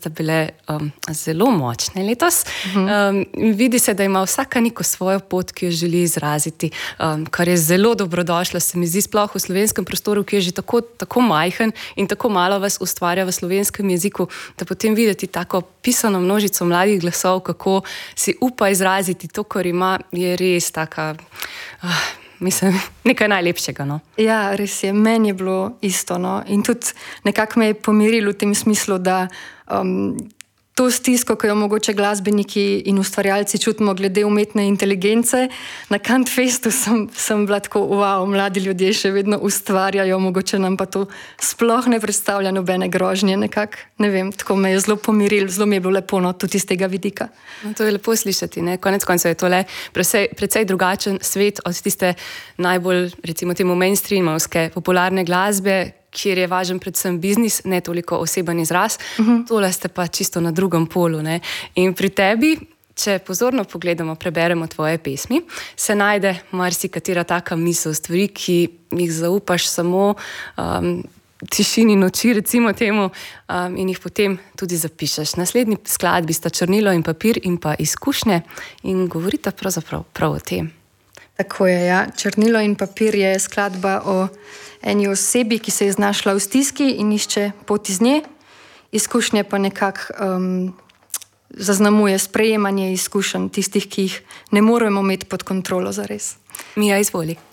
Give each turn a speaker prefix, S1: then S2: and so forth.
S1: sta bile zelo močne letos. Vidi se, da ima vsaka neko svojo pot, ki jo želi izraziti, kar je zelo dobrodošlo, se mi zdi, sploh v slovenskem prostoru, ki je že tako majhen in tako malo vas ustvarja v slovenskem jeziku, da potem videti tako pisano množico mladih glasov, kako si upa izraziti to, kar ima, je res taka... Mislim, nekaj najlepšega, no.
S2: Ja, res je. Meni je bilo isto, no. In tudi nekako me je pomirilo v tem smislu, da to stisko, ki jo mogoče glasbeniki in ustvarjalci čutimo glede umetne inteligence, na Kantfestu sem bila tako, wow, mladi ljudje še vedno ustvarjajo, mogoče nam pa to sploh ne predstavlja nobene grožnje nekako. Ne vem, tako me je zelo pomirilo, zelo mi je bilo lepo, no, tudi iz tega vidika.
S1: No, to je lepo slišati, ne? Konec koncev je to le precej drugačen svet od tiste najbolj, recimo temu mainstreamovske popularne glasbe, kjer je važen predvsem biznis, ne toliko oseben izraz. Tole ste pa čisto na drugem polu, ne? In pri tebi, če pozorno pogledamo, preberemo tvoje pesmi, se najde marsikatera taka misel, stvari, ki jih zaupaš samo tišini noči, recimo temu, in jih potem tudi zapišeš. Naslednji skladbi sta Črnilo in papir in pa Izkušnje in govorita pravzaprav prav o tem.
S2: Tako je, ja. Črnilo in papir je skladba o eni osebi, ki se je znašla v stiski in išče pot iz nje. Izkušnje pa nekako zaznamuje sprejemanje izkušenj tistih, ki jih ne moremo imeti pod kontrolo zares.
S1: Mija, izvoli.